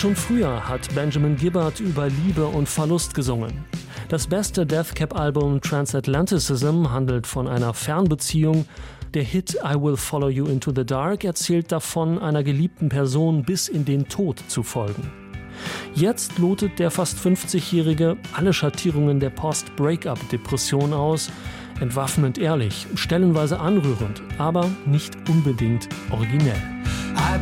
Schon früher hat Benjamin Gibbard über Liebe und Verlust gesungen. Das beste Death Cab-Album Transatlanticism handelt von einer Fernbeziehung. Der Hit I Will Follow You Into the Dark erzählt davon, einer geliebten Person bis in den Tod zu folgen. Jetzt lotet der fast 50-Jährige alle Schattierungen der Post-Breakup-Depression aus, entwaffnend ehrlich, stellenweise anrührend, aber nicht unbedingt originell. I